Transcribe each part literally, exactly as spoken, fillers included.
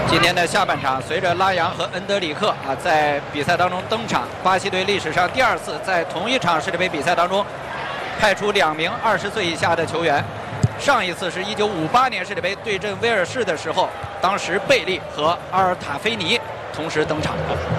今天的下半场，随着拉扬和恩德里克啊在比赛当中登场，巴西队历史上第二次在同一场世界杯比赛当中派出两名二十岁以下的球员。上一次是一九五八年世界杯对阵威尔士的时候，当时贝利和阿尔塔菲尼同时登场。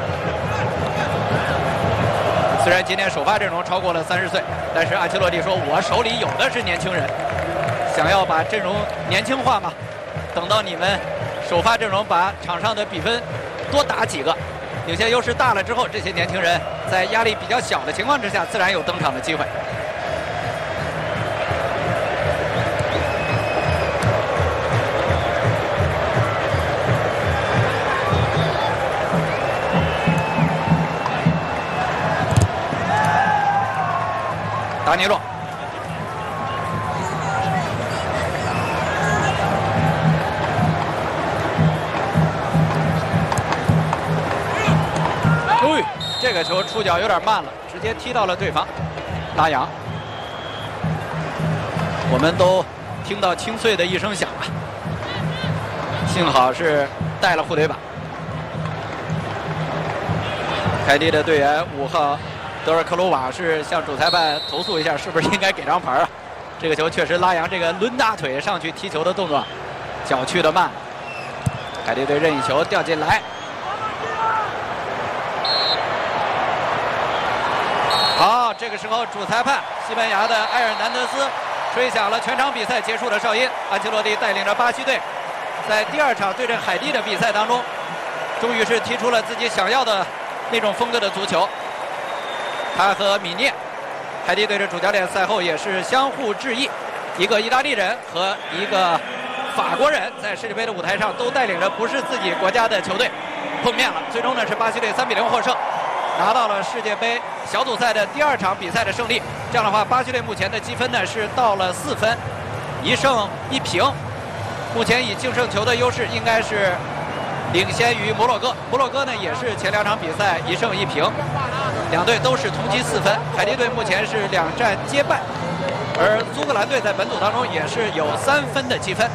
虽然今天首发阵容超过了三十岁，但是安切洛蒂说：“我手里有的是年轻人，想要把阵容年轻化嘛，等到你们。”首发阵容把场上的比分多打几个，领先优势大了之后，这些年轻人在压力比较小的情况之下，自然有登场的机会。达尼洛。这个球出脚有点慢了，直接踢到了对方，拉扬。我们都听到清脆的一声响啊，幸好是带了护腿板。凯蒂的队员五号德尔克鲁瓦是向主裁判投诉一下，是不是应该给张牌啊？这个球确实拉扬这个抡大腿上去踢球的动作，脚去得慢。凯蒂队任意球掉进来。好，这个时候主裁判西班牙的埃尔南德斯吹响了全场比赛结束的哨音。安切洛蒂带领着巴西队，在第二场对阵海地的比赛当中，终于是踢出了自己想要的那种风格的足球。他和米涅，海地队的主教练赛后也是相互致意，一个意大利人和一个法国人在世界杯的舞台上都带领着不是自己国家的球队碰面了。最终呢是巴西队三比零获胜，拿到了世界杯小组赛的第二场比赛的胜利。这样的话，巴西队目前的积分呢是到了四分，一胜一平。目前以净胜球的优势，应该是领先于摩洛哥。摩洛哥呢也是前两场比赛一胜一平，两队都是同积四分。海地队目前是两战皆败，而苏格兰队在本组当中也是有三分的积分。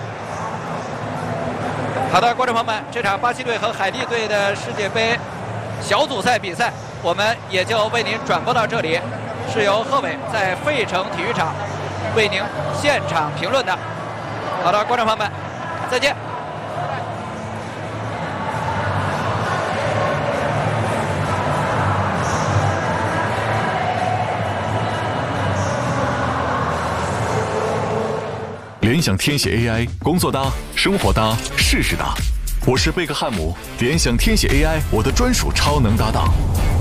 好的，观众朋友们，这场巴西队和海地队的世界杯小组赛比赛，我们也就为您转播到这里，是由贺伟在费城体育场为您现场评论的。好的，观众朋友们，再见。 联想天写 A I， 工作搭，生活搭，事事搭。我是贝克汉姆，联想天写 A I， 我的专属超能搭档。